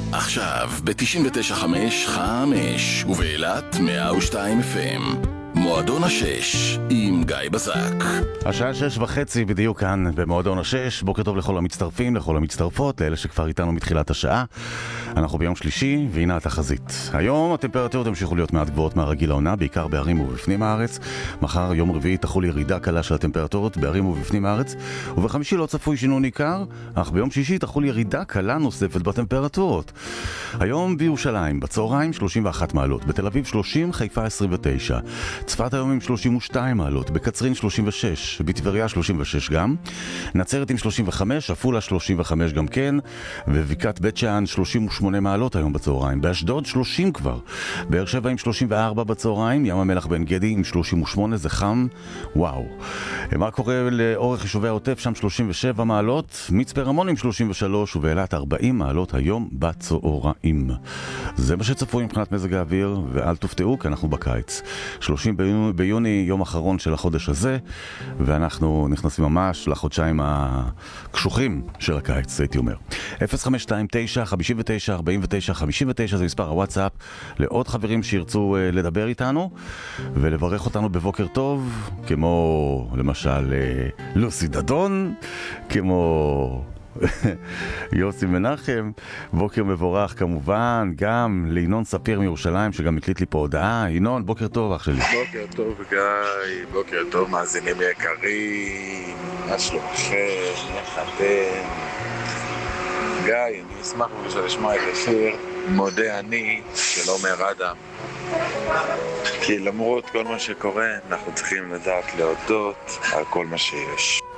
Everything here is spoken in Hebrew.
עכשיו ב-99.5 ובאילת 102 FM. מועדון השש עם גיא בזק. השעה 6:30 בדיוק כאן במועדון השש. בוקר טוב לכל המצטרפים, לכל המצטרפות, לאלה שכבר איתנו מתחילת השעה. אנחנו ביום שלישי והנה התחזית. היום הטמפרטורות המשיכו להיות מעט גבוהות מהרגיל העונה, בעיקר בערים ובפנים הארץ. מחר יום רביעי תחול ירידה קלה של הטמפרטורות בערים ובפנים הארץ, ובחמישי לא צפוי שינוי ניכר, אך ביום שישי תחול ירידה קלה נוספת בטמפרטורות. היום בירושלים בצהריים 31 מעלות, בתל אביב 30, חיפה 29, צפת היום עם 32 מעלות, בקצרין 36, בטבריה 36 גם, נצרת עם 35, עפולה 35 גם כן, ובקעת בית שאן 38 מעלות היום בצהריים, באשדוד 30 כבר, באר שבע עם 34 בצהריים, ים המלח בן גדי עם 38, זה חם, וואו. מה קורה לאורך יישובי העוטף? שם 37 מעלות, מצפה רמון עם 33, ובאילת 40 מעלות היום בצהריים. זה מה שצפוי מבחינת מזג האוויר, ואל תופתעו כי אנחנו בקיץ. 30 ביוני, יום אחרון של החודש הזה, ואנחנו נכנסים ממש לחודשיים הקשוחים של הקיץ, הייתי אומר. 0529 59 49 59 זה מספר הוואטסאפ לעוד חברים שירצו לדבר איתנו ולברך אותנו בבוקר טוב, כמו למשל לוסי דדון, כמו יוסי מנחם, בוקר מבורך כמובן, גם לינון ספיר מירושלים שגם הקליט לי פה הודעה. ינון, בוקר טוב אח שלי. בוקר טוב גיא, בוקר טוב מאזינים יקרים, מה שלומכם, איך אתם? גיא, אני אשמח בבקשה לשמוע את השיר מודה אני של עומר אדם, כי למרות כל מה שקורה אנחנו צריכים לדעת להודות על כל מה שיש.